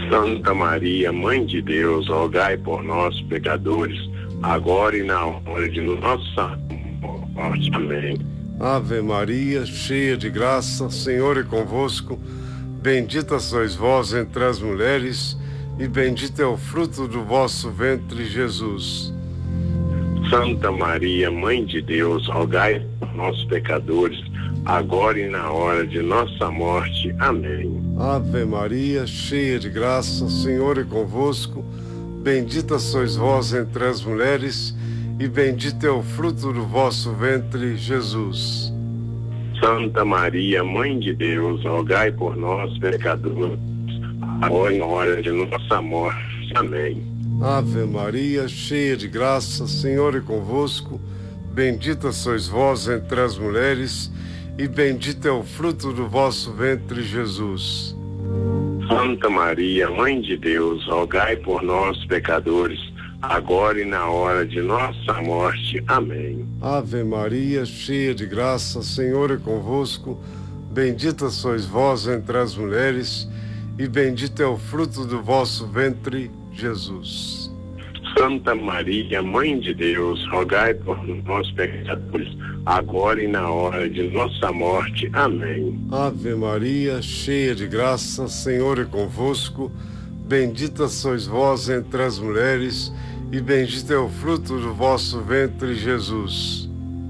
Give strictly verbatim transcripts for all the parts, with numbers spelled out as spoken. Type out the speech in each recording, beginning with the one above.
Santa Maria, Mãe de Deus, rogai por nós, pecadores, agora e na hora de nossa morte. Amém. Ave Maria, cheia de graça, Senhor é convosco. Bendita sois vós entre as mulheres, e bendito é o fruto do vosso ventre, Jesus. Santa Maria, Mãe de Deus, rogai por nós, pecadores, agora e na hora de nossa morte. Amém. Ave Maria, cheia de graça, Senhor é convosco. Bendita sois vós entre as mulheres, e bendito é o fruto do vosso ventre, Jesus. Santa Maria, Mãe de Deus, rogai por nós, pecadores, agora e na hora de nossa morte. Amém. Ave Maria, cheia de graça, Senhor é convosco. Bendita sois vós entre as mulheres, e bendito é o fruto do vosso ventre, Jesus. Santa Maria, Mãe de Deus, rogai por nós, pecadores, agora e na hora de nossa morte. Amém. Ave Maria, cheia de graça, Senhor é convosco. Bendita sois vós entre as mulheres, e bendito é o fruto do vosso ventre, Jesus. Santa Maria, Mãe de Deus, rogai por nós, pecadores, agora e na hora de nossa morte. Amém. Ave Maria, cheia de graça, Senhor é convosco. Bendita sois vós entre as mulheres, e bendito é o fruto do vosso ventre, Jesus.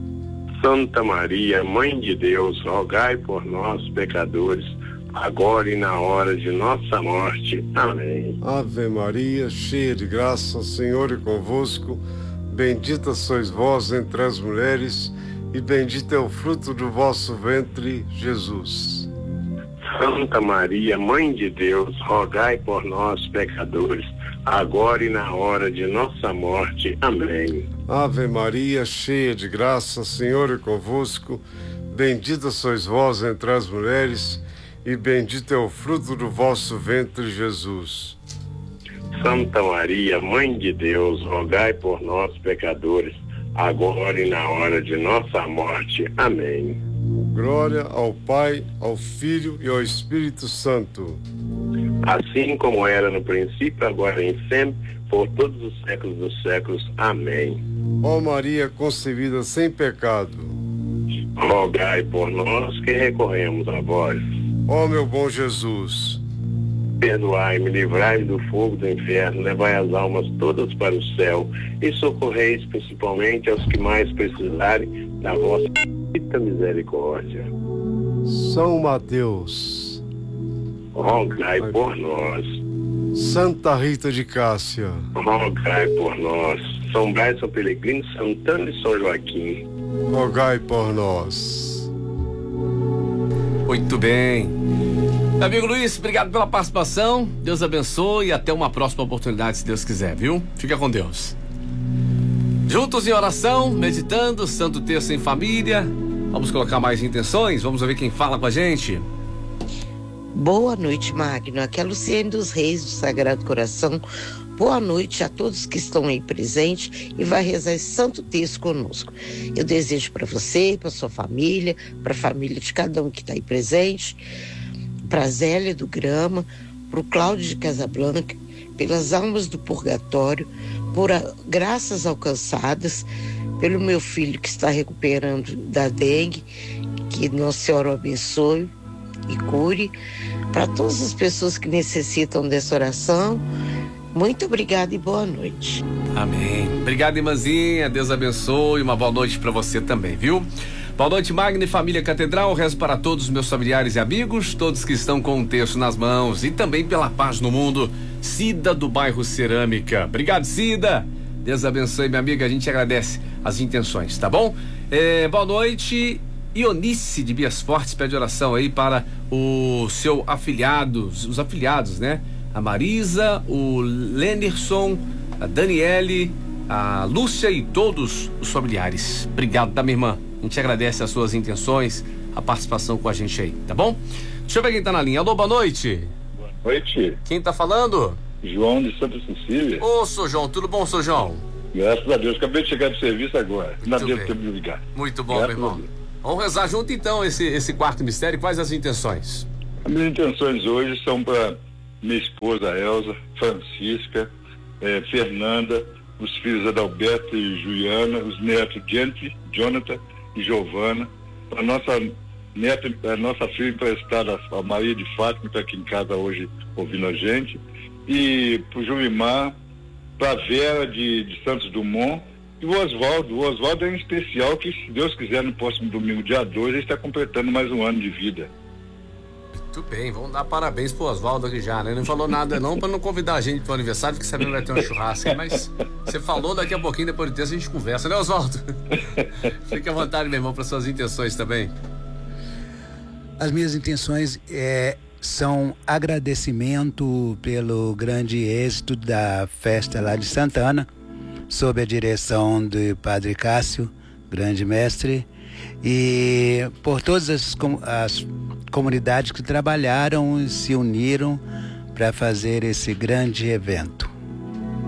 Santa Maria, Mãe de Deus, rogai por nós, pecadores, agora e na hora de nossa morte. Amém. Ave Maria, cheia de graça, Senhor é convosco. Bendita sois vós entre as mulheres, e bendito é o fruto do vosso ventre, Jesus. Santa Maria, Mãe de Deus, rogai por nós, pecadores, agora e na hora de nossa morte. Amém. Ave Maria, cheia de graça, Senhor é convosco. Bendita sois vós entre as mulheres, e bendito é o fruto do vosso ventre, Jesus. Santa Maria, Mãe de Deus, rogai por nós, pecadores, agora e na hora de nossa morte. Amém. Glória ao Pai, ao Filho e ao Espírito Santo. Assim como era no princípio, agora e sempre, por todos os séculos dos séculos. Amém. Ó Maria concebida sem pecado, rogai por nós que recorremos a vós. Ó meu bom Jesus, perdoai-me, livrai-me do fogo do inferno, levai as almas todas para o céu e socorreis principalmente aos que mais precisarem da vossa infinita misericórdia. São Mateus, rogai por nós. Santa Rita de Cássia, rogai por nós. São Brás, São Pelegrino, Santana e São Joaquim, rogai por nós. Muito bem. Meu amigo Luiz, obrigado pela participação. Deus abençoe e até uma próxima oportunidade, se Deus quiser, viu? Fica com Deus. Juntos em oração, meditando, Santo Terço em família. Vamos colocar mais intenções? Vamos ver quem fala com a gente. Boa noite, Magno. Aqui é a Luciene dos Reis do Sagrado Coração. Boa noite a todos que estão aí presentes e vai rezar esse Santo Terço conosco. Eu desejo para você, para sua família, para a família de cada um que está aí presente, para a Zélia do Grama, para o Cláudio de Casablanca, pelas almas do purgatório, por a, graças alcançadas, pelo meu filho que está recuperando da dengue, que Nossa Senhora o abençoe e cure, para todas as pessoas que necessitam dessa oração. Muito obrigada e boa noite. Amém. Obrigado, irmãzinha. Deus abençoe. Uma boa noite para você também, viu? Boa noite, Magno e família Catedral. Rezo para todos os meus familiares e amigos, todos que estão com um terço nas mãos, e também pela paz no mundo. Cida do bairro Cerâmica. Obrigado, Cida. Deus abençoe, minha amiga. A gente agradece as intenções, tá bom? É, boa noite. Ionice de Bias Fortes pede oração aí para o seu afilhados, os afilhados, né? A Marisa, o Lenerson, a Daniele, a Lúcia e todos os familiares. Obrigado, tá, minha irmã? A gente agradece as suas intenções, a participação com a gente aí, tá bom? Deixa eu ver quem tá na linha. Alô, boa noite. Boa noite. Quem tá falando? João de Santa Cecília. Ô, sou João, tudo bom, sou João? Graças a Deus, acabei de chegar do serviço agora. Muito Na bem. tempo de me ligar. Muito bom, Graças meu irmão. Vamos rezar junto então esse, esse quarto mistério. Quais as intenções? As minhas intenções hoje são para minha esposa Elza, Francisca, eh, Fernanda, os filhos Adalberto e Juliana, os netos Gente, Jonathan e Giovana, a nossa neta, a nossa filha emprestada, a Maria de Fátima, que está aqui em casa hoje ouvindo a gente, e para o Julimar, para a Vera de, de Santos Dumont, e o Oswaldo. O Oswaldo é em especial, que se Deus quiser, no próximo domingo, dia dois, ele está completando mais um ano de vida. Muito bem, vamos dar parabéns pro Oswaldo aqui já, né? Não falou nada não, para não convidar a gente pro aniversário, porque sabendo que vai ter um churrasco, mas você falou, daqui a pouquinho, depois do texto, a gente conversa, né, Oswaldo? Fique à vontade, meu irmão, para suas intenções também. As minhas intenções é, são agradecimento pelo grande êxito da festa lá de Santana, sob a direção do Padre Cássio, grande mestre, e por todas as, as comunidades que trabalharam e se uniram para fazer esse grande evento.